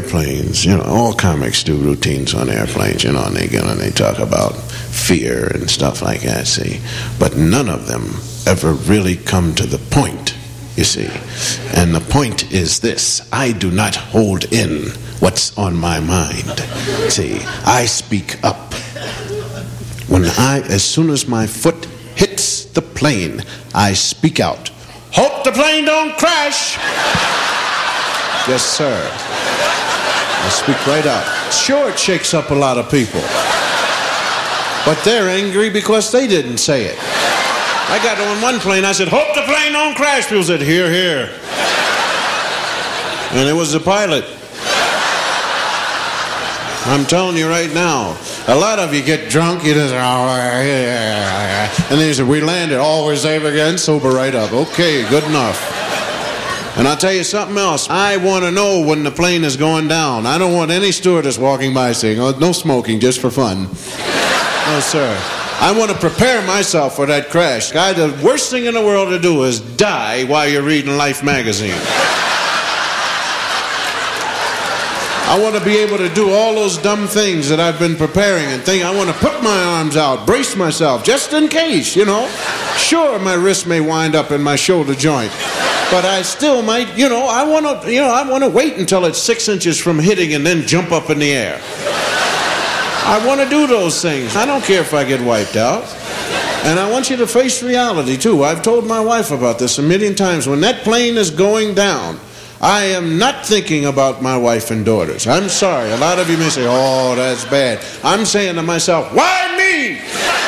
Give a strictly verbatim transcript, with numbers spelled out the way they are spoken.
airplanes, you know, all comics do routines on airplanes, you know, and they, you know, and they talk about fear and stuff like that, see. But none of them ever really come to the point, you see. And the point is this: I do not hold in what's on my mind. See, I speak up. When I, as soon as my foot hits the plane, I speak out. Hope the plane don't crash. Yes, sir. I speak right out. Sure, it shakes up a lot of people, but they're angry because they didn't say it. I got on one plane, I said, hope the plane don't crash. People said, here, here. And it was the pilot. I'm telling you right now, a lot of you get drunk, you just, and then you say, we landed, always safe again, sober right up. Okay, good enough. And I'll tell you something else. I want to know when the plane is going down. I don't want any stewardess walking by saying, oh, no smoking, just for fun. No, sir. I want to prepare myself for that crash. Guy, the worst thing in the world to do is die while you're reading Life magazine. I want to be able to do all those dumb things that I've been preparing and think. I want to put my arms out, brace myself, just in case, you know. Sure, my wrist may wind up in my shoulder joint, but I still might, you know, I want to, you know, I want to wait until it's six inches from hitting and then jump up in the air. I want to do those things. I don't care if I get wiped out. And I want you to face reality, too. I've told my wife about this a million times. When that plane is going down, I am not thinking about my wife and daughters. I'm sorry. A lot of you may say, oh, that's bad. I'm saying to myself, why me?